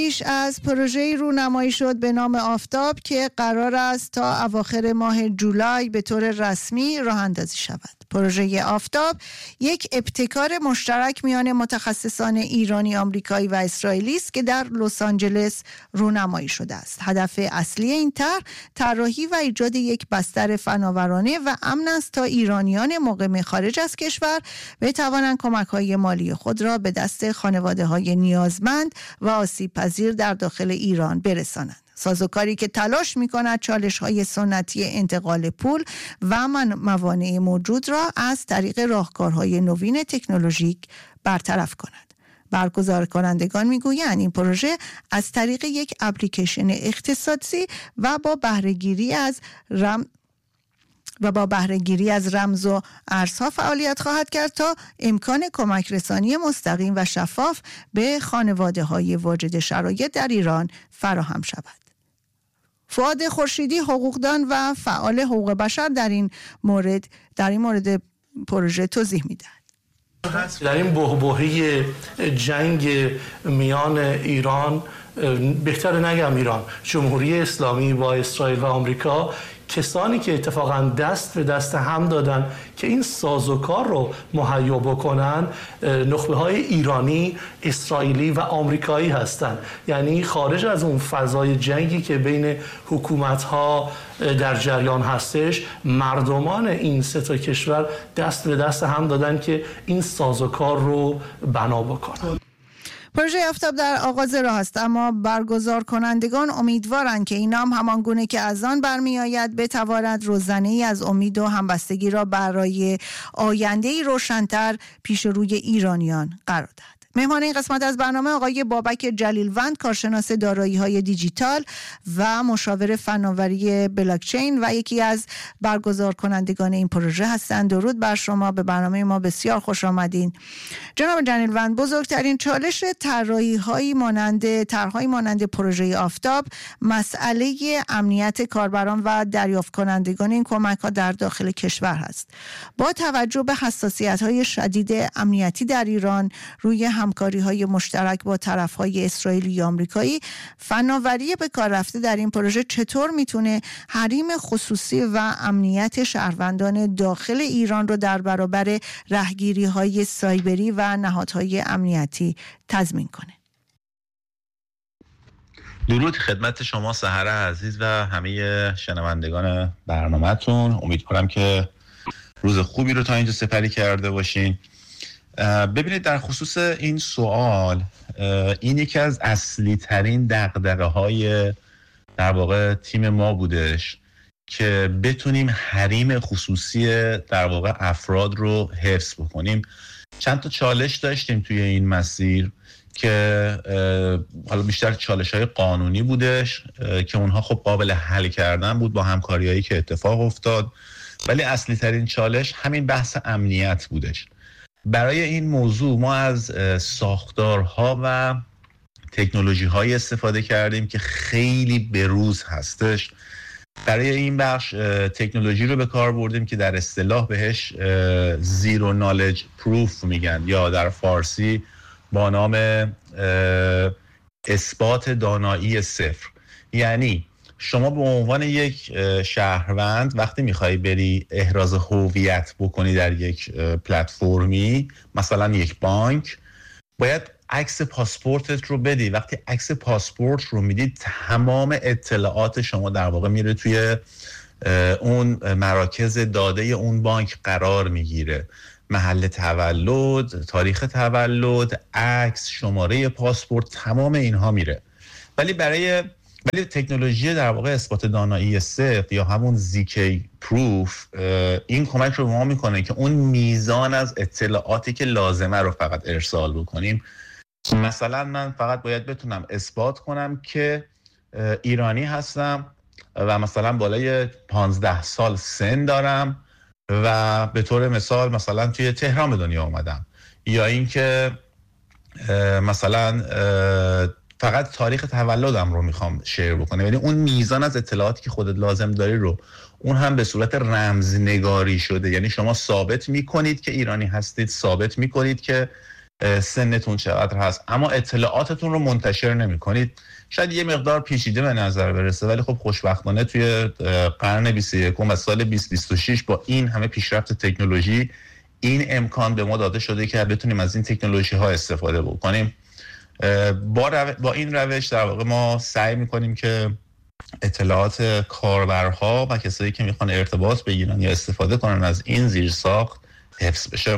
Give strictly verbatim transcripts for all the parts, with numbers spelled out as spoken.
پیش از پروژه‌ای رونمایی شد به نام آفتاب که قرار است تا اواخر ماه جولای به طور رسمی راه اندازی شود. پروژه آفتاب یک ابتکار مشترک میان متخصصان ایرانی، آمریکایی و اسرائیلی است که در لس آنجلس رونمایی شده است. هدف اصلی این طرح طراحی و ایجاد یک بستر فناورانه و امن است تا ایرانیان مقیم خارج از کشور بتوانند کمک‌های مالی خود را به دست خانواده‌های نیازمند و آسیب‌پذیر در داخل ایران برسانند. سازوکاری که تلاش می‌کند چالش‌های سنتی انتقال پول و موانع موجود را از طریق راهکارهای نوین تکنولوژیک برطرف کند. برگزار کنندگان میگویند این پروژه از طریق یک اپلیکیشن اختصاصی و با بهره‌گیری از رم و با بهره‌گیری از رمز و ارزها فعالیت خواهد کرد تا امکان کمک رسانی مستقیم و شفاف به خانواده‌های واجد شرایط در ایران فراهم شود. فؤاد خورشیدی، حقوقدان و فعال حقوق بشر، در این مورد در این مورد پروژه توضیح می‌دهد. در این بحبوحه جنگ میان ایران، بهتر نگم ایران، جمهوری اسلامی با اسرائیل و آمریکا، کسانی که اتفاقا دست به دست هم دادن که این سازوکار رو مهیا بکنن، نخبه های ایرانی، اسرائیلی و آمریکایی هستند. یعنی خارج از اون فضای جنگی که بین حکومت ها در جریان هستش، مردمان این سه تا کشور دست به دست هم دادن که این سازوکار رو بنا بکنن. پروژه آفتاب در آغاز راه است، اما برگزار کنندگان امیدوارند که این نام همان گونه که از آن برمیآید بتواند روزنه‌ای از امید و همبستگی را برای آینده‌ای روشن‌تر پیش روی ایرانیان قرار دهد. مهمان این قسمت از برنامه آقای بابک جلیلوند، کارشناس دارایی‌های دیجیتال و مشاور فناوری بلاکچین و یکی از برگزار کنندگان این پروژه هستند. درود بر شما، به برنامه ما بسیار خوش آمدین. جناب جلیلوند، بزرگترین چالش طراحی‌های مانند طرح‌های مانند پروژه آفتاب مسئله امنیت کاربران و دریافت کنندگان این کمک‌ها در داخل کشور است. با توجه به حساسیت‌های شدید امنیتی در ایران، روی همکاری‌های مشترک با طرف‌های اسرائیلی یا آمریکایی، فناوری به کار رفته در این پروژه چطور میتونه حریم خصوصی و امنیت شهروندان داخل ایران رو در برابر رهگیری‌های سایبری و نهادهای امنیتی تضمین کنه؟ درود خدمت شما سحر عزیز و همه شنوندگان برنامه‌تون. امیدوارم که روز خوبی رو تا اینجا سپری کرده باشین. ببینید، در خصوص این سوال، این یکی از اصلی ترین دغدغه های در واقع تیم ما بودش که بتونیم حریم خصوصی در واقع افراد رو حفظ بکنیم. چند تا چالش داشتیم توی این مسیر که حالا بیشتر چالش های قانونی بودش که اونها خب قابل حل کردن بود با همکاری هایی که اتفاق افتاد، ولی اصلی ترین چالش همین بحث امنیت بودش. برای این موضوع ما از ساختارها و تکنولوژی‌های استفاده کردیم که خیلی بروز هستش. برای این بخش تکنولوژی رو به کار بردیم که در اصطلاح بهش زیرو نالج پروف میگن، یا در فارسی با نام اثبات دانایی صفر. یعنی شما به عنوان یک شهروند وقتی میخوای بری احراز هویت بکنی در یک پلتفرمی، مثلا یک بانک، باید عکس پاسپورتت رو بدی. وقتی عکس پاسپورت رو میدی، تمام اطلاعات شما در واقع میره توی اون مراکز داده اون بانک قرار میگیره. محل تولد، تاریخ تولد، عکس، شماره پاسپورت، تمام اینها میره. ولی برای ولی تکنولوژی در واقع اثبات دانایی صفر یا همون زی کی پروف این کمک رو به ما میکنه که اون میزان از اطلاعاتی که لازمه رو فقط ارسال بکنیم. مثلا من فقط باید بتونم اثبات کنم که ایرانی هستم و مثلا بالای پانزده سال سن دارم و به طور مثال مثلا توی تهران به دنیا آمدم، یا اینکه مثلا فقط تاریخ تولدم رو میخوام شیر بکنم. یعنی اون میزان از اطلاعاتی که خودت لازم داری رو، اون هم به صورت رمزنگاری شده. یعنی شما ثابت میکنید که ایرانی هستید، ثابت میکنید که سنتون چقدر هست، اما اطلاعاتتون رو منتشر نمی کنید. شاید یه مقدار پیچیده به نظر برسه، ولی خب خوشبختانه توی قرن بیست و یکم و سال بیست بیست و شش با این همه پیشرفت تکنولوژی این امکان به ما داده شده که بتونیم از این تکنولوژی ها استفاده بکنیم. با, رو... با این روش در واقع ما سعی میکنیم که اطلاعات کاربرها و کسایی که میخوان ارتباط بگیرن یا استفاده کنن از این زیرساخت حفظ بشه.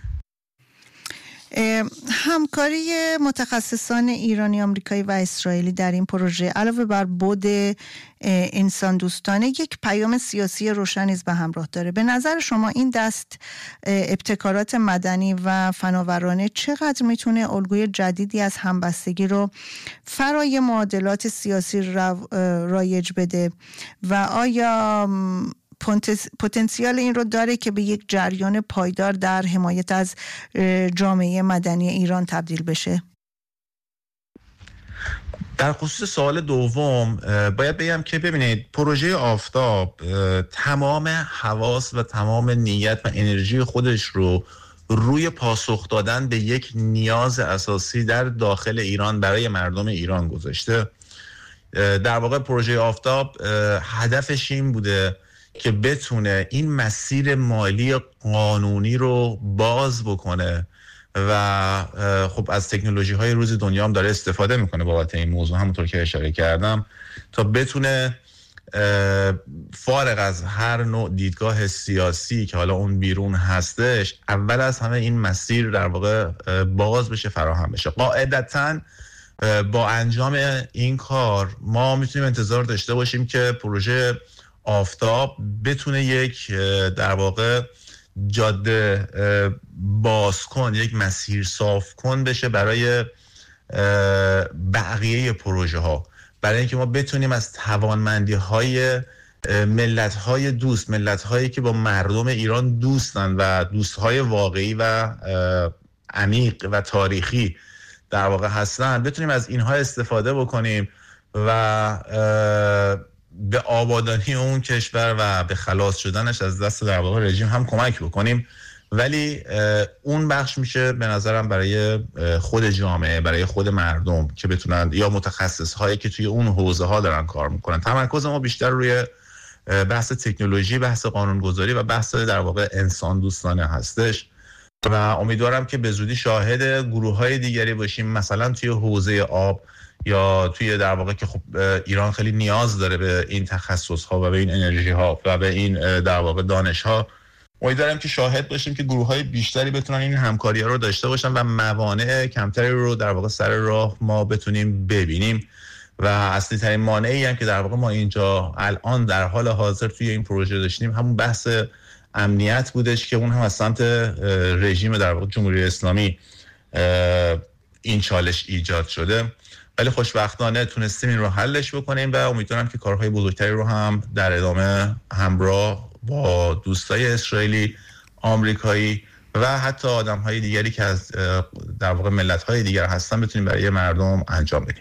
همکاری متخصصان ایرانی، آمریکایی و اسرائیلی در این پروژه علاوه بر بود انسان دوستانه یک پیام سیاسی روشنی به همراه داره. به نظر شما این دست ابتکارات مدنی و فناورانه چقدر میتونه الگوی جدیدی از همبستگی رو فرای معادلات سیاسی رایج بده و آیا پتانسیال این رو داره که به یک جریان پایدار در حمایت از جامعه مدنی ایران تبدیل بشه؟ در خصوص سوال دوم باید بگم که ببینید پروژه آفتاب تمام حواس و تمام نیت و انرژی خودش رو روی پاسخ دادن به یک نیاز اساسی در داخل ایران برای مردم ایران گذاشته. در واقع پروژه آفتاب هدفش این بوده که بتونه این مسیر مالی قانونی رو باز بکنه و خب از تکنولوژی های روز دنیا هم داره استفاده میکنه بابت این موضوع، همونطور که اشاره کردم، تا بتونه فارغ از هر نوع دیدگاه سیاسی که حالا اون بیرون هستش، اول از همه این مسیر در واقع باز بشه، فراهم بشه. قاعدتاً با انجام این کار ما میتونیم انتظار داشته باشیم که پروژه آفتاب بتونه یک در واقع جاده باز کن، یک مسیر صاف کن بشه برای بقیه پروژه ها، برای اینکه ما بتونیم از توانمندی های ملت های دوست، ملت هایی که با مردم ایران دوستن و دوست های واقعی و عمیق و تاریخی در واقع هستن، بتونیم از اینها استفاده بکنیم و به آبادانی اون کشور و به خلاص شدنش از دست در واقع رژیم هم کمک بکنیم. ولی اون بخش میشه به نظرم برای خود جامعه، برای خود مردم که بتونن، یا متخصص هایی که توی اون حوزه ها دارن کار میکنن. تمرکز ما بیشتر روی بحث تکنولوژی، بحث قانونگذاری و بحث در واقع انسان دوستانه هستش و امیدوارم که به زودی شاهد گروه های دیگری باشیم، مثلا توی حوزه آب یا توی در واقع که خب ایران خیلی نیاز داره به این تخصص ها و به این انرژی ها و به این در واقع دانش ها. امیدوارم که شاهد باشیم که گروه های بیشتری بتونن این همکاری ها رو داشته باشن و موانع کمتری رو در واقع سر راه ما بتونیم ببینیم. و اصلی ترین مانعی هم که در واقع ما اینجا الان در حال حاضر توی این پروژه داشتیم همون بحث امنیت بودش که اون هم از سمت رژیم در واقع جمهوری اسلامی این چالش ایجاد شده. ولی خوشبختانه تونستیم این رو حلش بکنیم و امیدوارم که کارهای بزرگتری رو هم در ادامه همراه با دوستای اسرائیلی، آمریکایی و حتی آدم‌های دیگری که از در واقع ملت‌های دیگر هستن بتونیم برای مردم انجام بدیم.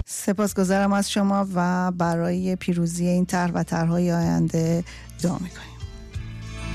سپاسگزارم از شما و برای پیروزی این طرح و طرح‌های آینده دعا می‌کنیم.